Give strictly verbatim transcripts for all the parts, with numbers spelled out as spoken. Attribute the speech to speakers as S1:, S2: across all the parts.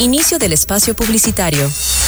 S1: Inicio del espacio publicitario.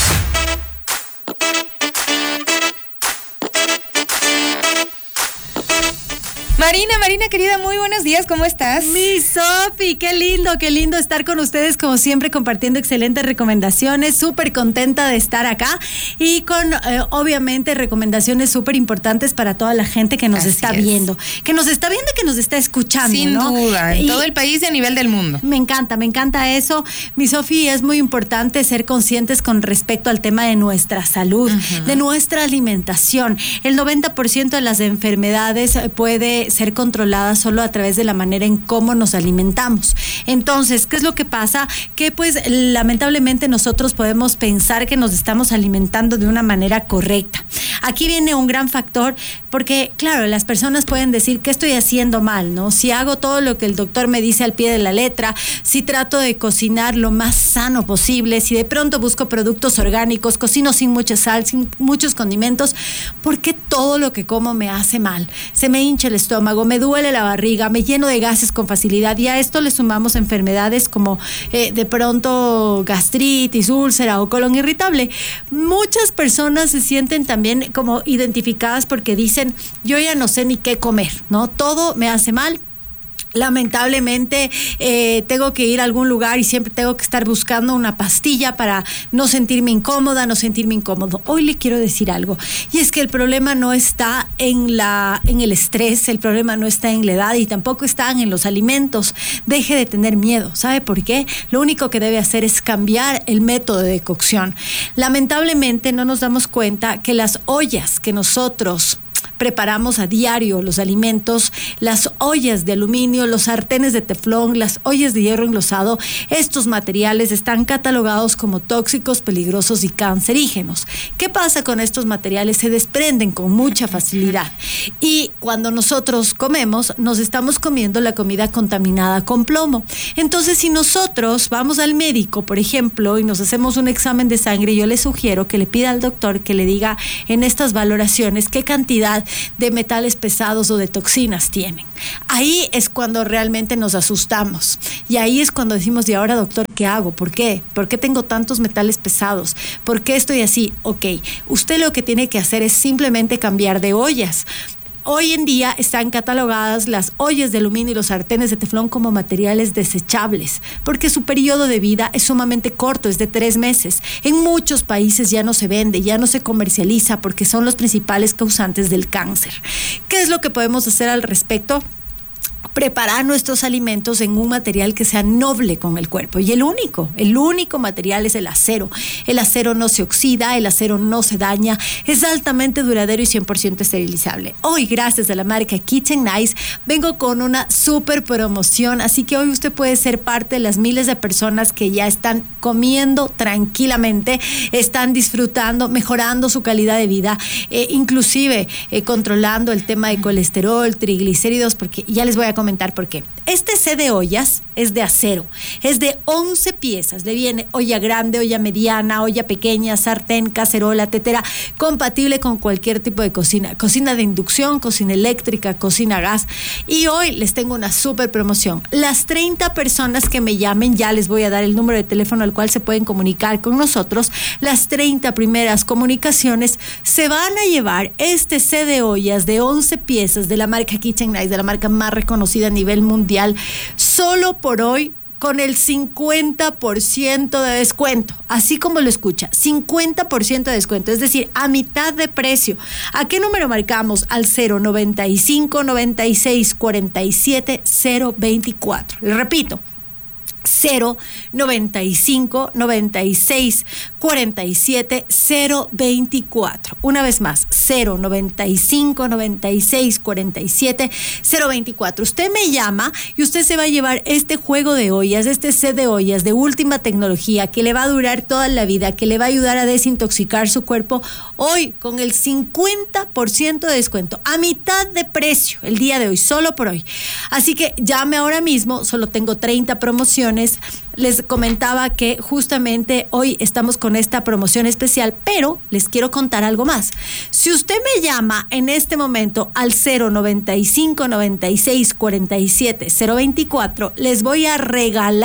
S2: Marina, Marina querida, muy buenos días, ¿cómo estás?
S3: Mi Sofi, qué lindo, qué lindo estar con ustedes como siempre compartiendo excelentes recomendaciones, súper contenta de estar acá y con eh, obviamente recomendaciones súper importantes para toda la gente que nos
S2: Así
S3: está
S2: es.
S3: viendo, que nos está viendo y que nos está escuchando,
S2: Sin
S3: ¿no?
S2: duda, en
S3: Y
S2: todo el país y a nivel del mundo.
S3: me encanta, me encanta eso. Mi Sofi, es muy importante ser conscientes con respecto al tema de nuestra salud, uh-huh. de nuestra alimentación. El noventa por ciento de las enfermedades puede ser controlada solo a través de la manera en cómo nos alimentamos. Entonces, ¿qué es lo que pasa? Que pues lamentablemente nosotros podemos pensar que nos estamos alimentando de una manera correcta. Aquí viene un gran factor porque, claro, las personas pueden decir ¿qué estoy haciendo mal? ¿No? Si hago todo lo que el doctor me dice al pie de la letra, si trato de cocinar lo más sano posible, si de pronto busco productos orgánicos, cocino sin mucha sal, sin muchos condimentos, ¿por qué todo lo que como me hace mal? Se me hincha el estómago, me duele la barriga, me lleno de gases con facilidad y a esto le sumamos enfermedades como eh, de pronto gastritis, úlcera o colon irritable. Muchas personas se sienten también como identificadas porque dicen yo ya no sé ni qué comer, ¿no? Todo me hace mal. Lamentablemente eh, tengo que ir a algún lugar y siempre tengo que estar buscando una pastilla para no sentirme incómoda, no sentirme incómodo. Hoy le quiero decir algo y es que el problema no está en la en el estrés, el problema no está en la edad y tampoco está en los alimentos. Deje de tener miedo. ¿Sabe por qué? Lo único que debe hacer es cambiar el método de cocción. Lamentablemente no nos damos cuenta que las ollas que nosotros preparamos a diario los alimentos, las ollas de aluminio, los sartenes de teflón, las ollas de hierro enlosado, estos materiales están catalogados como tóxicos, peligrosos y cancerígenos. ¿Qué pasa con estos materiales? Se desprenden con mucha facilidad y cuando nosotros comemos, nos estamos comiendo la comida contaminada con plomo. Entonces, si nosotros vamos al médico, por ejemplo, y nos hacemos un examen de sangre, yo le sugiero que le pida al doctor que le diga en estas valoraciones qué cantidad de metales pesados o de toxinas tienen. Ahí es cuando realmente nos asustamos y ahí es cuando decimos, ¿y ahora, doctor, qué hago? ¿Por qué? ¿Por qué tengo tantos metales pesados? ¿Por qué estoy así? Ok, usted lo que tiene que hacer es simplemente cambiar de ollas. Hoy en día están catalogadas las ollas de aluminio y los sartenes de teflón como materiales desechables, porque su periodo de vida es sumamente corto, es de tres meses. En muchos países ya no se vende, ya no se comercializa, porque son los principales causantes del cáncer. ¿Qué es lo que podemos hacer al respecto? Preparar nuestros alimentos en un material que sea noble con el cuerpo. Y el único, el único material es el acero. El acero no se oxida, el acero no se daña, es altamente duradero y cien por ciento esterilizable. Hoy, gracias a la marca Kitchen Nice, vengo con una súper promoción, así que hoy usted puede ser parte de las miles de personas que ya están comiendo tranquilamente, están disfrutando, mejorando su calidad de vida, eh, inclusive eh, controlando el tema de colesterol, triglicéridos, porque ya les voy a comentar por qué. Este set de ollas es de acero, es de once piezas, le viene olla grande, olla mediana, olla pequeña, sartén, cacerola, tetera, compatible con cualquier tipo de cocina, cocina de inducción, cocina eléctrica, cocina a gas. Y hoy les tengo una súper promoción. Las treinta personas que me llamen, ya les voy a dar el número de teléfono al cual se pueden comunicar con nosotros. Las treinta primeras comunicaciones se van a llevar este set de ollas de once piezas de la marca Kitchen Nice, de la marca más reconocida a nivel mundial, solo por hoy con el cincuenta por ciento de descuento, así como lo escucha, cincuenta por ciento de descuento, es decir, a mitad de precio. ¿A qué número marcamos? Al cero noventa y cinco, noventa y seis, cuarenta y siete, cero veinticuatro. Le repito, cero noventa y cinco, noventa y seis, cuarenta y siete, cero veinticuatro. Una vez más, cero noventa y cinco, noventa y seis, cuarenta y siete, cero veinticuatro. Usted me llama y usted se va a llevar este juego de ollas, este set de ollas de última tecnología que le va a durar toda la vida, que le va a ayudar a desintoxicar su cuerpo hoy con el cincuenta por ciento de descuento, a mitad de precio el día de hoy, solo por hoy. Así que llame ahora mismo, solo tengo treinta promociones. Les comentaba que justamente hoy estamos con esta promoción especial, pero les quiero contar algo más. Si usted me llama en este momento al cero noventa y cinco, noventa y seis, cuarenta y siete, cero veinticuatro, les voy a regalar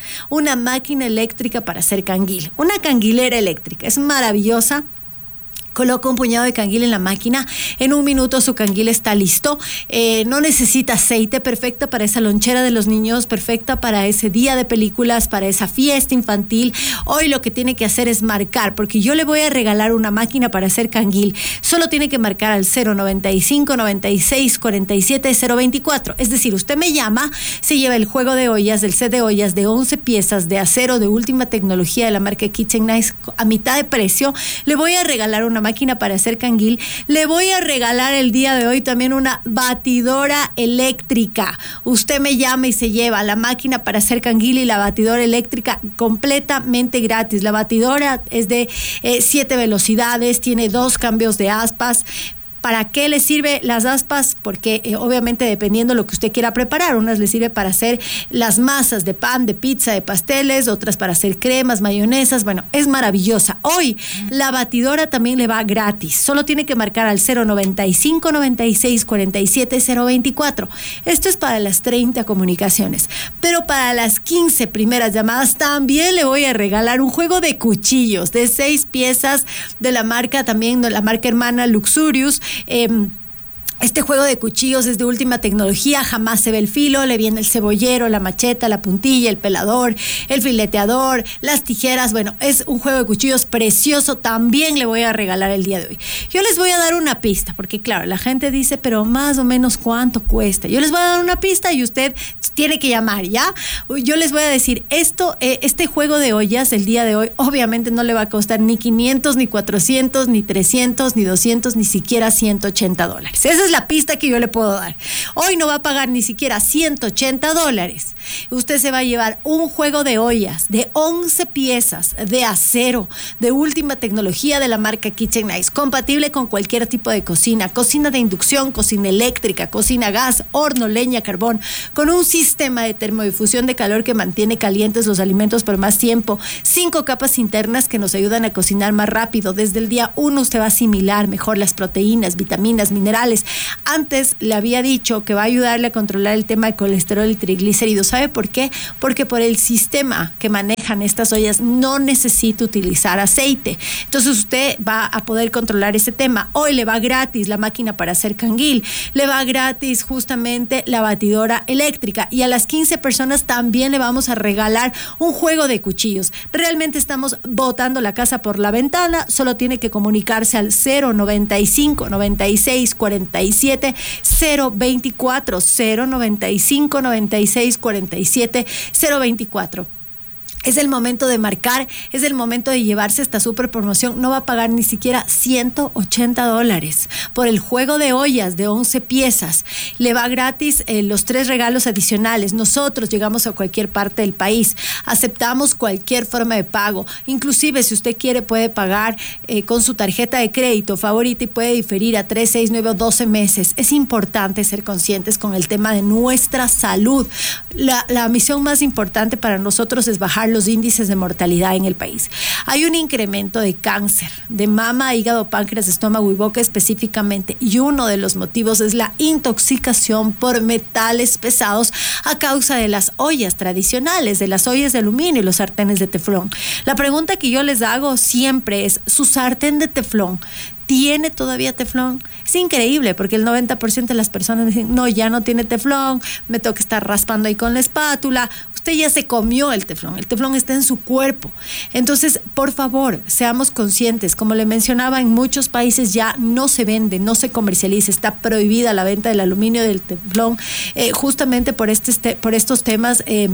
S3: una máquina eléctrica para hacer canguil, una canguilera eléctrica. Es maravillosa. Coloca un puñado de canguil en la máquina, en un minuto su canguil está listo, eh, no necesita aceite, perfecta para esa lonchera de los niños, perfecta para ese día de películas, para esa fiesta infantil. Hoy lo que tiene que hacer es marcar, porque yo le voy a regalar una máquina para hacer canguil. Solo tiene que marcar al cero noventa y cinco, noventa y seis, cuarenta y siete, cero veinticuatro. Es decir, usted me llama, se lleva el juego de ollas, el set de ollas de once piezas de acero de última tecnología de la marca Kitchen Nice a mitad de precio. Le voy a regalar una máquina para hacer canguil. Le voy a regalar el día de hoy también una batidora eléctrica. Usted me llama y se lleva la máquina para hacer canguil y la batidora eléctrica completamente gratis. La batidora es de eh, siete velocidades, tiene dos cambios de aspas. ¿Para qué le sirve las aspas? Porque eh, obviamente dependiendo de lo que usted quiera preparar, unas le sirve para hacer las masas de pan, de pizza, de pasteles, otras para hacer cremas, mayonesas. Bueno, es maravillosa. Hoy la batidora también le va gratis. Solo tiene que marcar al cero noventa y cinco, noventa y seis, cuarenta y siete, cero veinticuatro. Esto es para las treinta comunicaciones. Pero para las quince primeras llamadas también le voy a regalar un juego de cuchillos de seis piezas de la marca, también de la marca hermana Luxurious. Eh, Este juego de cuchillos es de última tecnología, jamás se ve el filo, le viene el cebollero, la macheta, la puntilla, el pelador, el fileteador, las tijeras. Bueno, es un juego de cuchillos precioso, también le voy a regalar el día de hoy. Yo les voy a dar una pista, porque claro, la gente dice, pero más o menos ¿cuánto cuesta? Yo les voy a dar una pista y usted tiene que llamar, ¿ya? Yo les voy a decir, esto, eh, este juego de ollas el día de hoy, obviamente no le va a costar ni quinientos, ni cuatrocientos, ni trescientos, ni doscientos, ni siquiera ciento ochenta dólares. Esa es la pista que yo le puedo dar. Hoy no va a pagar ni siquiera ciento ochenta dólares. Usted se va a llevar un juego de ollas de once piezas de acero de última tecnología de la marca Kitchen Nice, compatible con cualquier tipo de cocina, cocina de inducción, cocina eléctrica, cocina a gas, horno, leña, carbón, con un sistema de termodifusión de calor que mantiene calientes los alimentos por más tiempo, cinco capas internas que nos ayudan a cocinar más rápido. Desde el día uno usted va a asimilar mejor las proteínas, vitaminas, minerales. Antes le había dicho que va a ayudarle a controlar el tema de colesterol y triglicéridos. ¿Sabe por qué? Porque por el sistema que manejan estas ollas no necesita utilizar aceite. Entonces usted va a poder controlar ese tema. Hoy le va gratis la máquina para hacer canguil, le va gratis justamente la batidora eléctrica, y a las quince personas también le vamos a regalar un juego de cuchillos. Realmente estamos botando la casa por la ventana. Solo tiene que comunicarse al cero noventa y cinco, noventa y seis, cuarenta y siete, cero veinticuatro, cero noventa y cinco, noventa y seis, cuarenta y siete, cero veinticuatro. Es el momento de marcar, es el momento de llevarse esta super promoción. No va a pagar ni siquiera ciento ochenta dólares por el juego de ollas de once piezas. Le va gratis eh, los tres regalos adicionales. Nosotros llegamos a cualquier parte del país, aceptamos cualquier forma de pago. Inclusive si usted quiere puede pagar eh, con su tarjeta de crédito favorita y puede diferir a tres, seis, nueve o doce meses. Es importante ser conscientes con el tema de nuestra salud. La, la misión más importante para nosotros es bajar los índices de mortalidad en el país. Hay un incremento de cáncer de mama, hígado, páncreas, estómago y boca específicamente, y uno de los motivos es la intoxicación por metales pesados a causa de las ollas tradicionales, de las ollas de aluminio y los sartenes de teflón. La pregunta que yo les hago siempre es, ¿su sartén de teflón tiene todavía teflón? Es increíble, porque el noventa por ciento de las personas dicen, no, ya no tiene teflón, me tengo que estar raspando ahí con la espátula. Usted ya se comió el teflón, el teflón está en su cuerpo. Entonces, por favor, seamos conscientes. Como le mencionaba, en muchos países ya no se vende, no se comercializa, está prohibida la venta del aluminio y del teflón, eh, justamente por, este, por estos temas eh,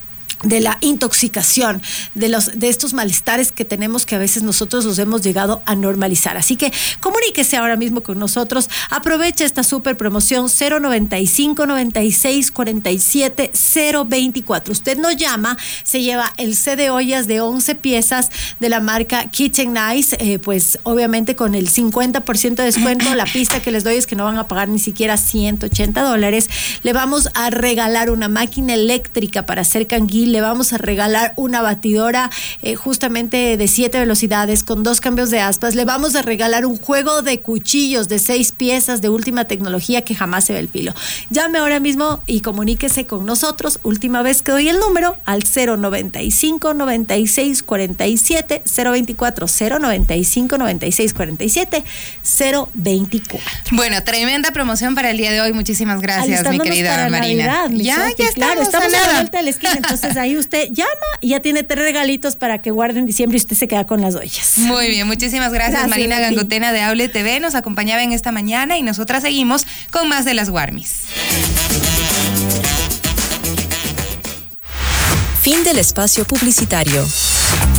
S3: de la intoxicación, de los de estos malestares que tenemos, que a veces nosotros los hemos llegado a normalizar. Así que comuníquese ahora mismo con nosotros, aproveche esta super promoción cero noventa y cinco, noventa y seis, cuarenta y siete, cero veinticuatro. Usted nos llama, se lleva el set de ollas de once piezas de la marca Kitchen Nice, eh, pues obviamente con el cincuenta por ciento de descuento. La pista que les doy es que no van a pagar ni siquiera ciento ochenta dólares. Le vamos a regalar una máquina eléctrica para hacer canguil le vamos a regalar una batidora eh, justamente de siete velocidades con dos cambios de aspas. Le vamos a regalar un juego de cuchillos de seis piezas de última tecnología que jamás se ve el filo. Llame ahora mismo y comuníquese con nosotros. Última vez que doy el número al cero noventa y cinco, noventa y seis, cuarenta y siete, cero veinticuatro, cero noventa y cinco, noventa y seis, cuarenta y siete, cero veinticuatro.
S2: Bueno, tremenda promoción para el día de hoy. Muchísimas gracias, mi querida
S3: para
S2: Marina.
S3: Navidad, mi
S2: ya,
S3: Sofi,
S2: ya estamos,
S3: claro, estamos
S2: a
S3: a la
S2: nada.
S3: vuelta de la esquina, entonces ahí usted llama y ya tiene tres regalitos para que guarden diciembre y usted se queda con las ollas.
S2: Muy bien, muchísimas gracias,
S3: Gracias
S2: Marina
S3: a ti.
S2: Gangotena de Outlet T V. Nos acompañaba en esta mañana y nosotras seguimos con más de las Warmis.
S1: Fin del espacio publicitario.